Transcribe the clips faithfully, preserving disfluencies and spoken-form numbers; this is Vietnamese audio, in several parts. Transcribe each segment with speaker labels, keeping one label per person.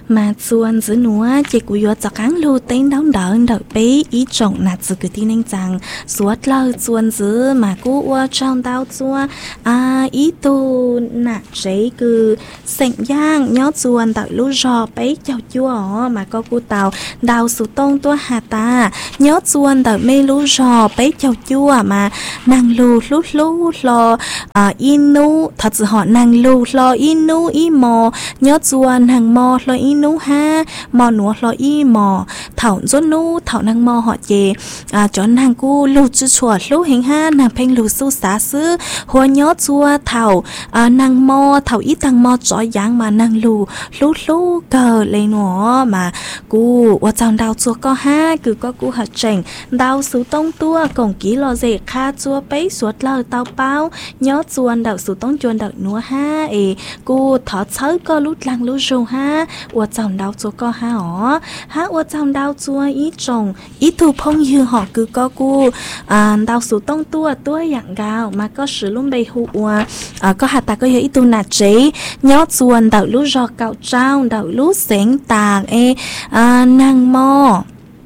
Speaker 1: mà chuan giữ núa chỉ cú yo cho cán lưu tên đóng đỡ đợi bé ý trọng nạt giữ cái tin anh rằng suốt lâu chuan giữ mà cú qua trong đau chua à ý tu nạt chế cứ sẹn giang nhớ chuan đợi lưu rò bé chào chua mà có cú tàu đào sụt tông tua hà ta nhớ chuan đợi mê lưu rò bé chào chua mà nàng lưu lúc lúc lo à inu thật sự họ nàng lưu lo inu i mò nhớ chuan hàng mò lo inu ha mò núa lo i mò thảo rốt nu thảo nàng mò họ chè à cho nàng cu lưu chữ chùa lưu hình ha nàng phanh lưu su xá sư hoa nhớ chua thảo à nàng mò thảo ít tăng mò chói giang mà nàng lưu lưu lưu cờ lên nó mà cu qua trong đào chua có ha cứ có cu hạt chèn đào sú tông tua cổng ký lo dễ kha chua bấy suốt lờ tao bao nhớ chuan đào sú tông chuan đào núa ha ê cu thọ chớ có lút lang lút râu ha qua trong đào chua có ha ó ha qua trong đào chua ý trồng ý thu phong như họ cứ có cu à đào sú tông tua tua dạng gạo mà có sử luôn bày hụ à có hạt ta có ý tu nạt chế nhớ chuan đào lút rò cạo trao đào lút xén tàng ê à nàng mò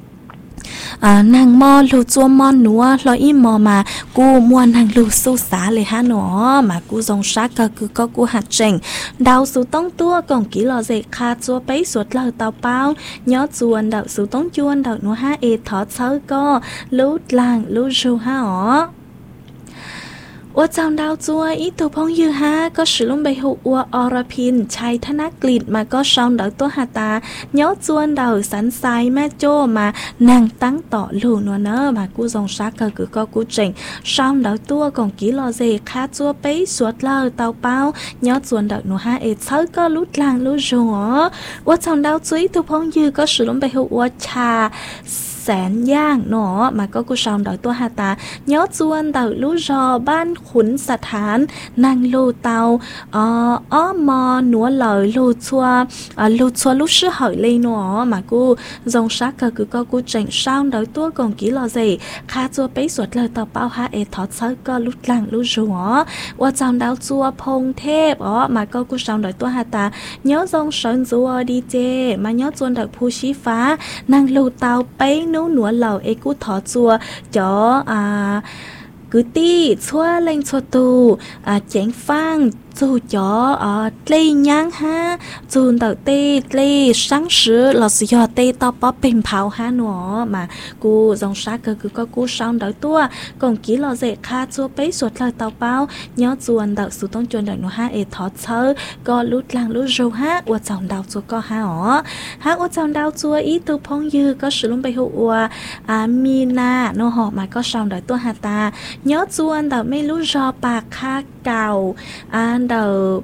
Speaker 1: à nàng mò lưu chua mò núa lo im mò mà cu mua nàng lưu su xáเลยha nó mà cu dòng sát cơ cứ có cu hạt chèn đào su tông tua còn kỹ lo dễ kha chua bấy suốt lờ tàu bao nhớ chuan đào su tông chuan đào núa ha e thọ chớ co lút làng lút ru ha óว่าจำดาวจัวอีตัวพงยือฮะก็สือลงไปหัวอรพินชัยธนกฤษมาก็ช่องดาวตัวหาตาเนาะจวนดาวสันไซแม่โจมานั่งตั้งต่อลูนัวเนอมากูทรงชักก็คือก็กูเจ๋งช่องดาวตัวของกีฬาเจคาจัวไปสวดเลอเตาเป้าเนาะจวนดาวนัวฮะเอเชอก็ลุดลางลุดจัวว่าจำดาวจุยตัวพงยือก็สือลงไปหัวชาแสนย่างเนาะมาก็กูชองดอยตัวหาตาเนาะจวนดอยลู่รอบ้านขุนสถานนางลู่เตาอ๋ออ้อมอหนัวเหลยลู่ชัวอ่าลู่ชัวลู่ชื่อเหยเลยเนาะมากูจงชักก็คือก็กูเจ๋งช่องดอยตัวกองกีฬาเจคาจัวไปสวดเลยต่อเป้าฮะเอทอดเชก็ลุดหลังลู่จัวว่าจำดาวจัวพงเทพอ๋อมาก็กูชองดอยตัวหาตาเนาะจงเฉินจัวดีเจมาเนาะจวนดอยผู้ชี้ฟ้านางลู่เตาไปnấu nửa lẩu ấy cú thọ chua chó à cứ ti xóa lên xóa tu à chén phang dù chó ở tây nhang ha dù đầu tây tây sáng sớm là sự do tây to bó bình pháo ha nữa mà cô dòng sát cơ cứ có cô xong đợi tua còn kỹ là dễ kha chua bấy suốt lời tàu bao nhớ chuồn đợi sự tông chuồn đợi nó ha ê thọ chớ có lút lang lút râu ha và chồng đào chua có ha ó ha và chồng đào chua ý từ phong dư có sự luôn bày hụ à mina nó họ mà có xong đợi tua hà ta nhớ chuồn đợi mấy lút rò bạc kha cào à đầu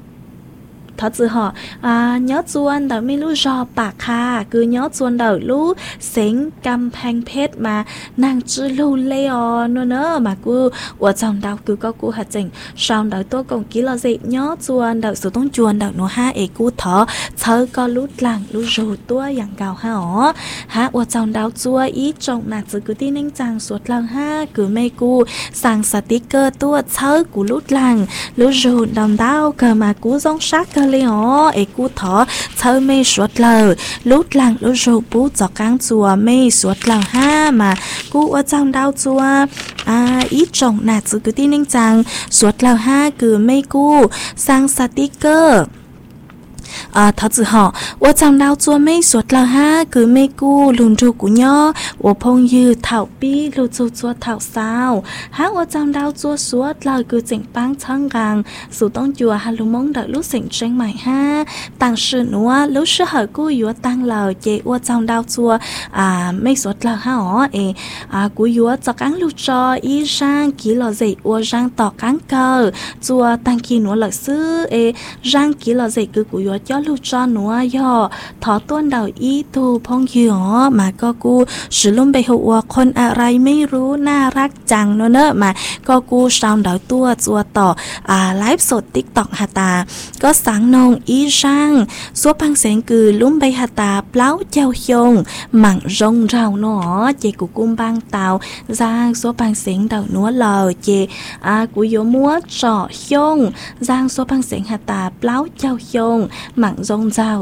Speaker 1: thật sự họ à, nhớ chuan đầuไม่รู้รอปากค่ะคือnhớ chuan đầuรู้เสียงกำแพงเพชรมานางจื้อรู้เลยอ๋อเนอะเนอะมากูว่าจำดาวคือก็กูหัดจริงสองดาวตัวกงกี้เราสิnhớ chuan đầuสุดต้องจวนดาวหนูห้าเอกูเถอะเธอก็รู้หลังรู้รูตัวอย่างเก่าฮะอ๋อฮะว่าจำดาวจัวอีจงน่าจะคือที่นิ่งจังสวดหลังห้าคือไม่กูสั่งสติกเกอร์ตัวเธอกูรู้หลังรู้รูดำดาวเกิดมากูต้องชักเลยอ๋อเอกูถอเธอไม่สวดเลยลุดหลังลุดรูปูจอกกางจัวไม่สวดหลังห้ามากูว่าจังดาวจัวอ่าอีจงน่าจะคือที่นิ่งจังสวดหลังห้าคือไม่กูสั่งสติกเกอร์啊，他只好我长到做没说了哈，คือไม่กู้ลุนจูกุย่อ我พงยืดเท่าปีลุจูจัวเท่าสาวฮะว่าจำดาวจัวสวดเลยคือเจ๋งปังช่างกังสู่ต้องจัวฮัลโหลมงเดลุสิงเชียงใหม่ฮะต่างสื่อนัวลุชื่อเหอกู้ยัวตั้งเลยเจว่าจำดาวจัวอ่าไม่สวดเลยฮะอ๋อเออ่ากูยัวจากกังลุจออีร่างกี่หล่อใจว่าร่างต่อกังเกอจัวตั้งกี่นัวหลักซื้อเอร่างกี่หล่อใจคือกูยัวcho lưu cho nó yo thọ tuôn đầu ý tu phong hiểu màก็กูสือลุ่มไปหัวคนอะไรไม่รู้น่ารักจังเนอะเนอะมาก็กูสาวดาวตัวจัวต่ออ่าไลฟ์สดติ๊กต็อกหาตาก็สังนงอีช่างซัวพังเสียงคือลุ่มไปหาตาเปล่าเจ้ายงหมั่งรงเราเนาะเจกูกุ้มบางเตาจางซัวพังเสียงดาวนัวเลยเจอ่ากูโยมัวเจาะยงจางซัวพังเสียงหาตาเปล่าเจ้ายงหมั่งรงเจ้า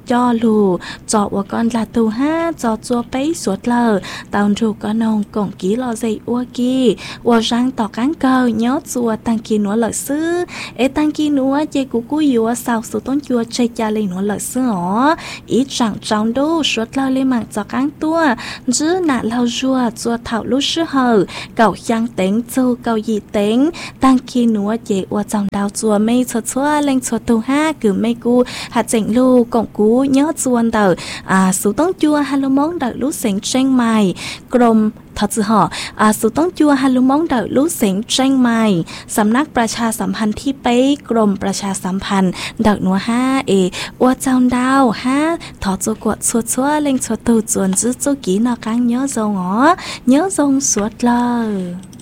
Speaker 1: cho lù cho wa con là tu ha cho chua bấy suốt lờ tao ru con nông cổng ký lo dây ua kỳ wa rang tỏ cán cờ nhớ chua tăng kỳ núa lợi sư ế tăng kỳ núa chơi cú cú yua sao số tôn chua chơi cha lên núa lợi sư ó ý chẳng trong đâu suốt lờ lên mạng cho cán tua chứ nạ lau rua chua thảo lúc sư hờ cậu giang tính châu cậu gì tính tăng kỳ núa chơi ua trong đào chua mây chua chua lên chua tu ha cứ mây cu hạt chỉnh lu cổng cú nhớ chuan tờ à số tôn chua halo mong đợi lúc sinh tranh mày gồm thật sự họ à sốต้องจัวฮัลโหลมองเดาลูกเสียงแจ้งใหม่สำนักประชาสัมพันธ์ที่ไปกรมประชาสัมพันธ์เดาหนัวห้าเอวัวเจ้าดาวห้าถอดตัวกดชัวชัวเล็งชัวตูจวนจื้อจูกี้นอกังเยอะทรงอ๋อเยอะทรงสวดเลย